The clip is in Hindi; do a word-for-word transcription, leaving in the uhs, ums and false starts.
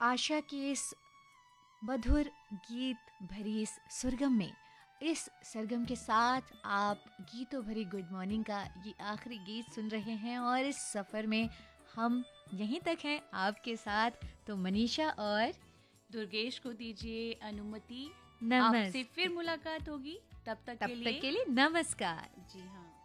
आशा की इस मधुर गीत भरी इस सरगम में, इस सरगम के साथ आप गीतों भरी गुड मॉर्निंग का ये आखिरी गीत सुन रहे हैं और इस सफ़र में हम यहीं तक हैं आपके साथ। तो मनीषा और दुर्गेश को दीजिए अनुमति, नमस्ते। आपसे फिर मुलाकात होगी, तब तक तब के लिए तक के लिए नमस्कार। जी हाँ।